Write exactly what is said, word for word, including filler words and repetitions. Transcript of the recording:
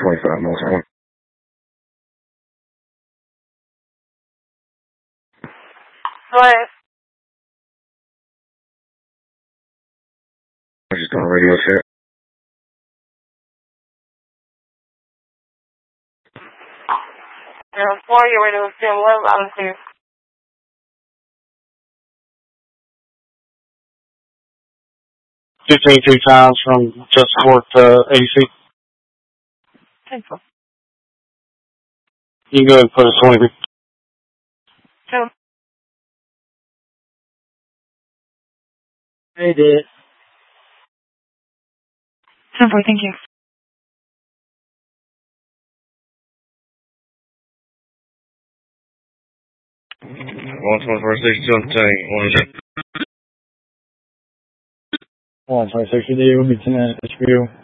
twenty-five miles an hour. What? I just on a radio check. Yeah, for you radio still live out here. Fifteen two times from just Court to A C. Thank you. You can go ahead and put a twenty. Two. Hey, did. Simple, thank you. one twenty-four sixty-two on the tank. One check. one twenty-six, you do. We'll be ten minutes. H B O.